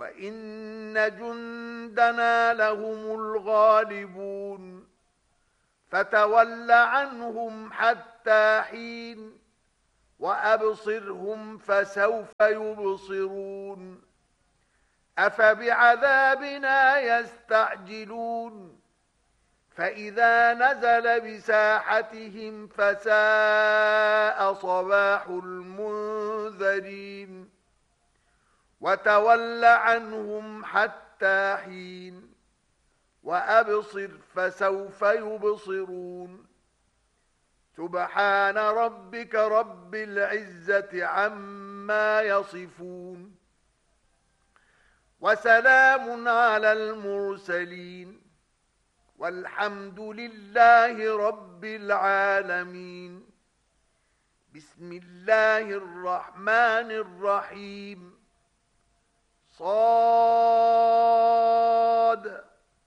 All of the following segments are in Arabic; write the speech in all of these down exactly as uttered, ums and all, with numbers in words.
وإن جندنا لهم الغالبون فتول عنهم حتى حين وأبصرهم فسوف يبصرون أفبعذابنا يستعجلون فإذا نزل بساحتهم فساء صباح المنذرين وتول عنهم حتى حين وأبصر فسوف يبصرون سبحان ربك رب العزة عما يصفون وسلام على المرسلين والحمد لله رب العالمين بسم الله الرحمن الرحيم صاد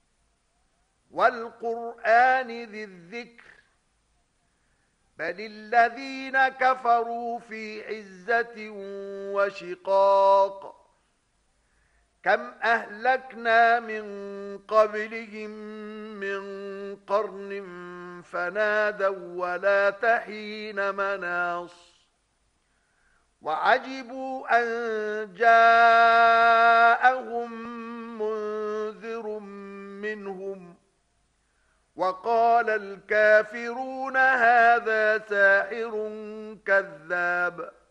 والقرآن ذي الذكر بل الذين كفروا في عزة وشقاق كم أهلكنا من قبلهم من قرن فنادوا ولا تحين مناص وعجبوا أن جاءهم منذر منهم وقال الكافرون هذا ساحر كذاب